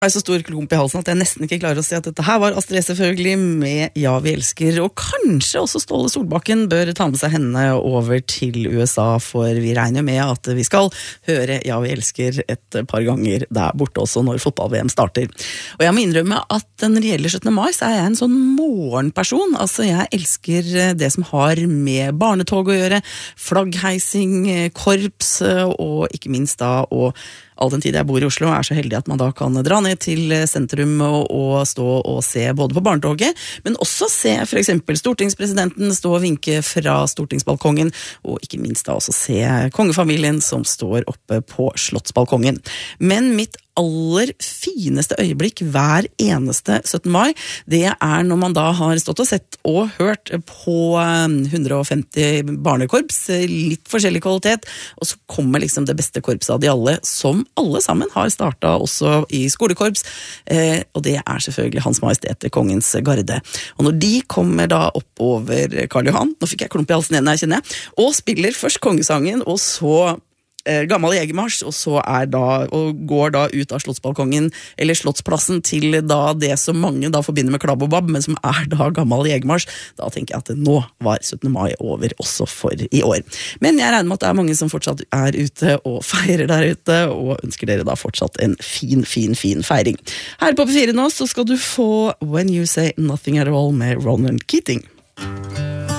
Så stor klump i halsen at jeg nesten ikke klarer å si at dette her var Astrid S selvfølgelig med Ja, vi elsker, og kanskje også Ståle Solbakken bør ta med seg henne over til USA, for vi regner med at vi skal høre Ja, vi elsker et par ganger der borte også når fotball-VM starter. Og jeg må innrømme at når det gjelder 17. mai, så jeg en sånn morgenperson. Altså, jeg elsker det som har med barnetog å gjøre, flaggheising, korps, og ikke minst da, og all den tid jeg bor i Oslo, så heldig at man da kan dra ned til sentrum og stå og se både på barnetoget, men også se for eksempel stortingspresidenten stå og vinke fra stortingsbalkongen, og ikke minst da også se kongefamilien som står oppe på slottsbalkongen. Men mitt aller fineste øyeblikk hver eneste 17. mai, det når man da har stått og sett og hørt på 150 barnekorps, litt forskjellig kvalitet, og så kommer liksom det beste korpset av de alle, som alle sammen har startet også i skolekorps, og det selvfølgelig Hans Majestet Kongens Garde. Og når de kommer da opp over Karl Johan, nå fikk jeg klump i halsen igjen, jeg kjenner, og spiller først kongesangen, og så Gammal Jegermarsj, og så og går da ut av slottsbalkongen eller slottsplassen til da det som mange da forbinder med klabb og babb, men som da Gammal Jegermarsj. Da tenker jeg at nå var 17. mai over også for i år. Men jeg regner med at det mange som fortsatt ute og feirer der ute, og ønsker dere da fortsatt en fin feiring. Her på P4 nå så skal du få When You Say Nothing At All med Ronan Keating.